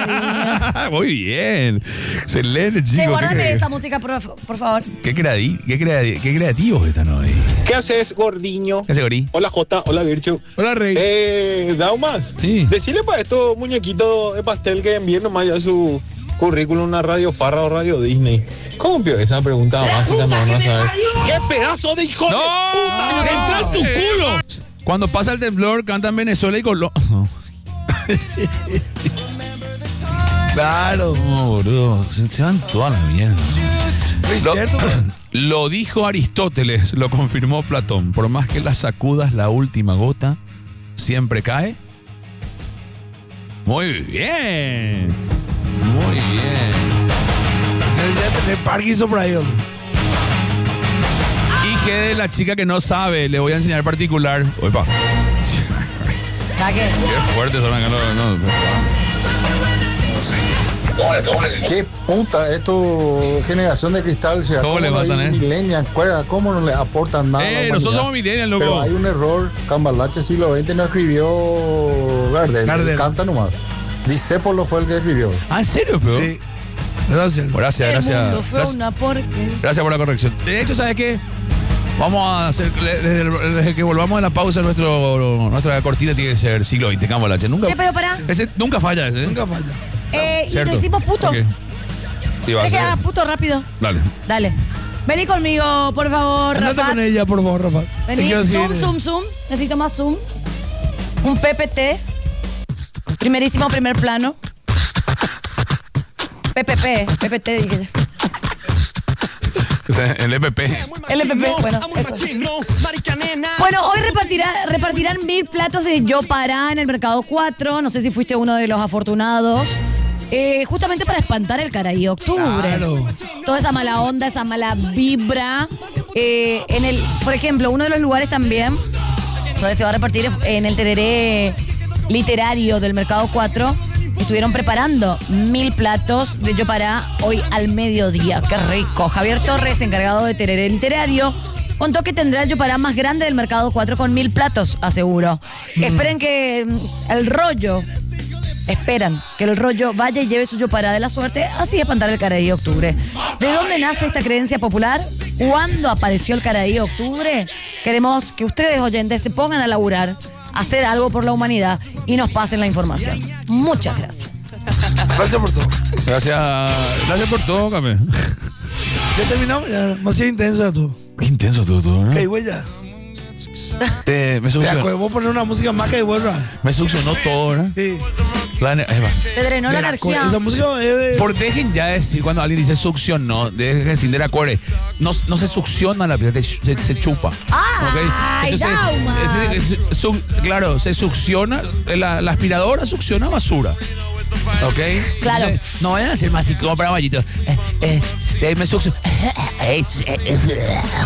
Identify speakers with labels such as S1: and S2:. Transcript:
S1: Muy bien. Excelente, chicos.
S2: Che, guárdame esa música, por favor.
S1: Qué creativos están hoy.
S3: ¿Qué haces, gordiño?
S1: ¿Qué hace, Gori?
S3: Hola, Jota. Hola, Virchu.
S4: Hola, Rey.
S3: Daumas.
S1: Sí.
S3: Decirle para estos muñequitos de pastel que envíen nomás ya su currículum a Radio Farra o Radio Disney. ¿Cómo empezó esa pregunta básica? No van a saber. ¡Qué pedazo de hijo de puta! ¡Entra en tu culo!
S1: Cuando pasa el temblor, cantan Venezuela y Colombia.
S4: Claro.
S1: No, boludo. Se van toda la mierda.
S4: Es cierto.
S1: Lo dijo Aristóteles, lo confirmó Platón. Por más que la sacudas, la última gota siempre cae. Muy bien. Muy bien.
S4: Debería tener Parkinson por ahí, hombre.
S1: Hija de la chica que no sabe, le voy a enseñar particular. Opa.
S2: ¿Saque?
S1: Qué fuerte son acá. No.
S5: Qué puta, esto generación de cristal, o sea,
S1: ¿Cómo le matan,
S5: millennials, ¿cómo no le aportan nada? a la
S1: nosotros
S5: humanidad?
S1: somos millennials, loco.
S5: Pero hay un error, Cambalache siglo XX no escribió Gardel,
S4: Gardel.
S5: canta nomás. Discépolo fue el que escribió.
S1: ¿Ah, en serio, pero?
S4: Sí. Gracias.
S1: Gracias.
S2: El mundo fue una porquería.
S1: Gracias por la corrección. De hecho, ¿sabes qué? Vamos a hacer, desde que volvamos de la pausa, nuestra cortina tiene que ser siglo XX, Cambalache.
S2: Che, pero pará.
S1: Nunca falla ese.
S4: Nunca falla.
S2: Y
S1: Cierto.
S2: lo hicimos puto.
S1: Ok. Sí, va a
S2: Es que
S1: ser.
S2: hagas puto rápido.
S1: Dale.
S2: Vení conmigo, por favor,
S4: Andate
S2: Rafa.
S4: con ella, por favor, Rafa.
S2: Vení,
S4: Te quiero
S2: zoom. Necesito más zoom. Un PPT. Primerísimo, primer plano. PPT, dije.
S1: O sea, el EPP.
S2: LPP, bueno. Bueno, hoy repartirán 1000 platos de Yo Pará en el Mercado 4. No sé si fuiste uno de los afortunados. Justamente para espantar el Caray Octubre.
S4: Claro.
S2: Toda esa mala onda, esa mala vibra. Por ejemplo, uno de los lugares también donde se va a repartir es en el tereré literario del Mercado 4. Estuvieron preparando 1000 platos de Yo Pará hoy al mediodía. ¡Qué rico! Javier Torres, encargado de tereré literario, contó que tendrá el Yo Pará más grande del Mercado 4 con 1000 platos, aseguró. Esperan que el rollo vaya y lleve su Yo Pará de la suerte, así espantar el Caray Octubre. ¿De dónde nace esta creencia popular? ¿Cuándo apareció el Caray Octubre? Queremos que ustedes, oyentes, se pongan a laburar, hacer algo por la humanidad y nos pasen la información. Muchas gracias.
S4: Gracias por todo.
S1: Gracias por todo, Came.
S4: Ya terminamos, ya. Más intenso ya tú.
S1: Qué intenso todo, ¿no?
S4: Ok, güey, ya.
S1: Me
S4: Te
S1: succionó.
S4: acuerdo, voy a poner una música más que vuelva.
S1: Me succionó todo, ¿no?
S4: Sí.
S1: Ahí va.
S2: Te drenó la energía.
S4: Esa música es de...
S1: Por dejen ya decir cuando alguien dice succionó, dejen decir de la core. No se succiona la piel, se chupa.
S2: ¡Ay, Dauma!
S1: Claro, se succiona, la aspiradora succiona basura. ¿Ok?
S2: Claro.
S1: Entonces, no vayan a hacer más así como para vallitos. Me succionó.